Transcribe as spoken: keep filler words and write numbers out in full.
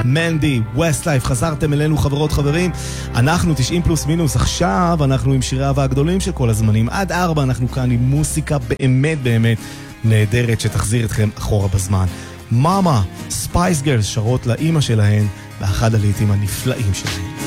מנדי, ווסטלייף, חזרתם אלינו חברות חברים. אנחנו תשעים פלוס מינוס, עכשיו אנחנו עם שירי אהבה הגדולים של כל הזמנים. עד ארבע אנחנו כאן עם מוסיקה באמת באמת נהדרת שתחזיר אתכם אחורה בזמן. מאמה, ספייס גרס שרות לאימא שלהן באחד הלעיתים הנפלאים שלהן.